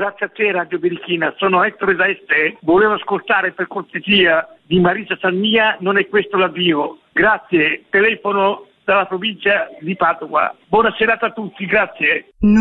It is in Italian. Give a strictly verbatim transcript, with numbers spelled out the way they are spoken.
Grazie a te Radio Berichina, sono Ettore da Este, volevo ascoltare per cortesia di Marisa Sannia, non è questo l'avvio. Grazie, telefono dalla provincia di Padova. Buona serata a tutti, grazie.